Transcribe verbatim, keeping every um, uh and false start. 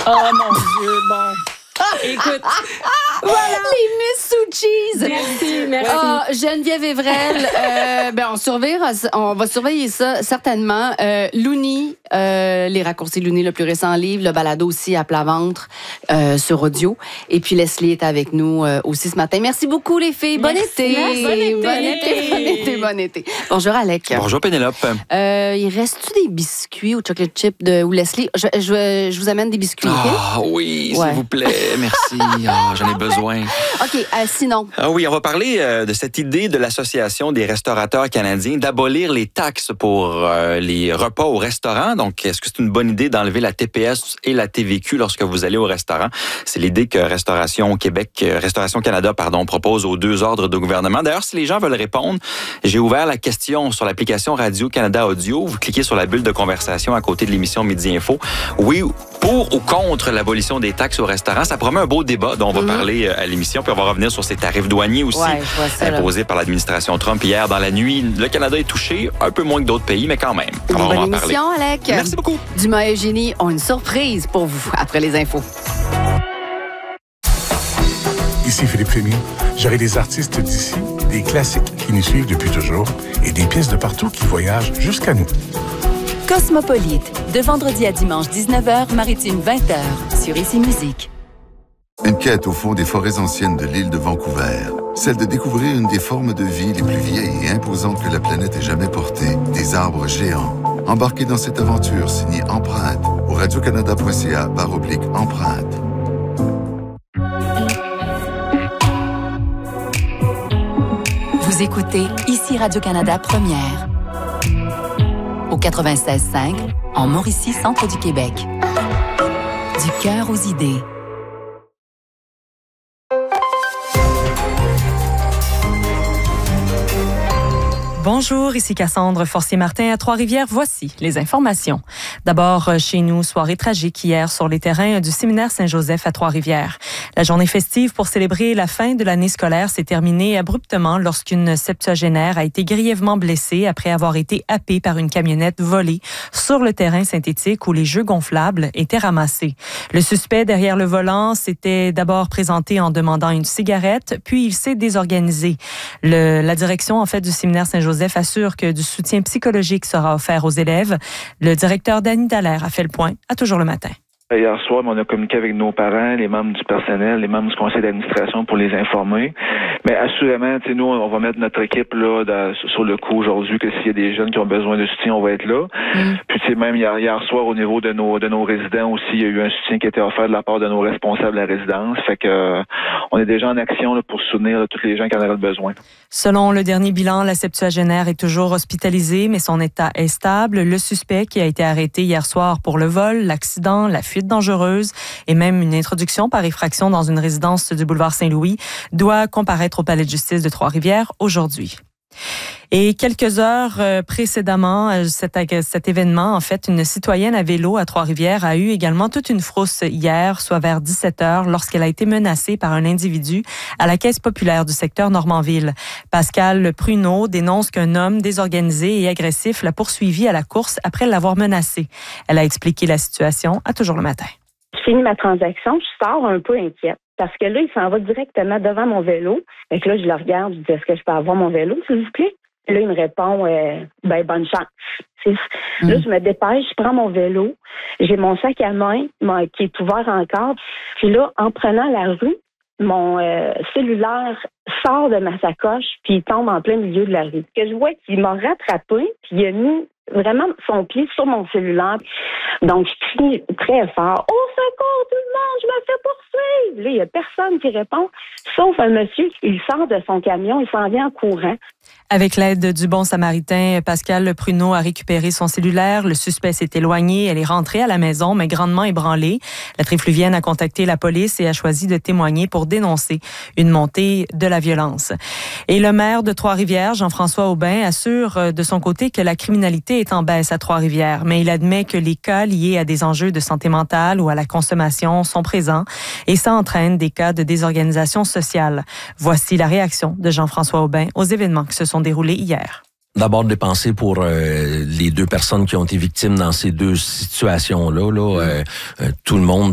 Oh mon Dieu, bon. Écoute, voilà. Les Miss Suchis. Merci, merci. Ah, Geneviève Evrel, euh, ben on surveille, on va surveiller ça certainement. Euh, Looney, euh, les raccourcis Looney, le plus récent livre, le balado aussi à plat ventre euh, sur audio. Et puis Leslie est avec nous euh, aussi ce matin. Merci beaucoup les filles. Bon Merci. été. Merci. Bon été. Bon été, bon été, bon été. Bonjour Alec. Bonjour Pénélope. Euh, il reste-tu des biscuits au chocolate chip de ou Leslie? Je, je, je vous amène des biscuits. Ah okay? oui, s'il Ouais. vous plaît, merci. Ah, j'en ai besoin. OK, euh, sinon. Ah oui, on va parler euh, de cette idée de l'Association des restaurateurs canadiens d'abolir les taxes pour euh, les repas au restaurant. Donc, est-ce que c'est une bonne idée d'enlever la T P S et la T V Q lorsque vous allez au restaurant? C'est l'idée que Restauration Québec, euh, Restauration Canada, pardon, propose aux deux ordres de gouvernement. D'ailleurs, si les gens veulent répondre, j'ai ouvert la question sur l'application Radio-Canada Audio. Vous cliquez sur la bulle de conversation à côté de l'émission Midi Info. Oui, pour ou contre l'abolition des taxes au restaurant, ça promet un beau débat dont on va mmh. parler à l'émission. Puis on va revenir sur ces tarifs douaniers aussi ouais, ça, imposés par l'administration Trump hier dans la nuit. Le Canada est touché, un peu moins que d'autres pays, mais quand même. Alors, bonne on va en émission, parler. Alec. Merci beaucoup. Dumas et Eugénie ont une surprise pour vous après les infos. Ici Philippe Fémy. J'aurai des artistes d'ici, des classiques qui nous suivent depuis toujours et des pièces de partout qui voyagent jusqu'à nous. Cosmopolite, de vendredi à dimanche dix-neuf heures, maritime vingt heures, sur Ici Musique. Une quête au fond des forêts anciennes de l'île de Vancouver. Celle de découvrir une des formes de vie les plus vieilles et imposantes que la planète ait jamais portées, des arbres géants. Embarquez dans cette aventure signée Empreinte au radiocanada.ca barre oblique Empreinte. Vous écoutez Ici Radio-Canada Première. Au quatre-vingt-seize cinq, en Mauricie, centre du Québec. Du cœur aux idées. Bonjour, ici Cassandre Forcier-Martin à Trois-Rivières. Voici les informations. D'abord, chez nous, soirée tragique hier sur les terrains du séminaire Saint-Joseph à Trois-Rivières. La journée festive pour célébrer la fin de l'année scolaire s'est terminée abruptement lorsqu'une septuagénaire a été grièvement blessée après avoir été happée par une camionnette volée sur le terrain synthétique où les jeux gonflables étaient ramassés. Le suspect derrière le volant s'était d'abord présenté en demandant une cigarette, puis il s'est désorganisé. Le, la direction, en fait, du séminaire Saint-Joseph assure que du soutien psychologique sera offert aux élèves. Le directeur Danny Dallaire a fait le point à Toujours le matin. Hier soir, on a communiqué avec nos parents, les membres du personnel, les membres du conseil d'administration pour les informer. Mais assurément, nous, on va mettre notre équipe là dans, sur le coup aujourd'hui que s'il y a des jeunes qui ont besoin de soutien, on va être là. Mm. Puis tu sais, même hier, hier soir, au niveau de nos de nos résidents aussi, il y a eu un soutien qui a été offert de la part de nos responsables de la résidence. Fait que euh, on est déjà en action là, pour soutenir là, tous les gens qui en auraient besoin. Selon le dernier bilan, la septuagénaire est toujours hospitalisée, mais son état est stable. Le suspect qui a été arrêté hier soir pour le vol, l'accident, la fuite dangereuse et même une introduction par effraction dans une résidence du boulevard Saint-Louis doit comparaître au palais de justice de Trois-Rivières aujourd'hui. Et quelques heures précédemment, cet, cet événement, en fait, une citoyenne à vélo à Trois-Rivières a eu également toute une frousse hier, soit vers dix-sept heures, lorsqu'elle a été menacée par un individu à la Caisse populaire du secteur Normandville. Pascal Pruneau dénonce qu'un homme désorganisé et agressif l'a poursuivi à la course après l'avoir menacée. Elle a expliqué la situation à Toujours le matin. Je finis ma transaction, je sors un peu inquiète. Parce que là, il s'en va directement devant mon vélo. Fait que là, je le regarde, je dis, est-ce que je peux avoir mon vélo, s'il vous plaît? Là, il me répond, euh, ben, bonne chance. C'est... Mm. Là, je me dépêche, je prends mon vélo. J'ai mon sac à main qui est ouvert encore. Puis là, en prenant la rue, mon euh, cellulaire sort de ma sacoche, puis il tombe en plein milieu de la rue. Que je vois qu'il m'a rattrapé, puis il a mis vraiment son pied sur mon cellulaire. Donc, je crie très fort. Au secours, tout le monde, je me fais poursuivre. Là, il n'y a personne qui répond, sauf un monsieur. Il sort de son camion, il s'en vient en courant. Avec l'aide du bon samaritain, Pascal Pruneau a récupéré son cellulaire. Le suspect s'est éloigné. Elle est rentrée à la maison, mais grandement ébranlée. La Trifluvienne a contacté la police et a choisi de témoigner pour dénoncer une montée de la violence. Et le maire de Trois-Rivières, Jean-François Aubin, assure de son côté que la criminalité est en baisse à Trois-Rivières, mais il admet que les cas liés à des enjeux de santé mentale ou à la consommation sont présents et ça entraîne des cas de désorganisation sociale. Voici la réaction de Jean-François Aubin aux événements qui se sont déroulés hier. D'abord, des pensées pour euh, les deux personnes qui ont été victimes dans ces deux situations-là. Là, euh, euh, tout le monde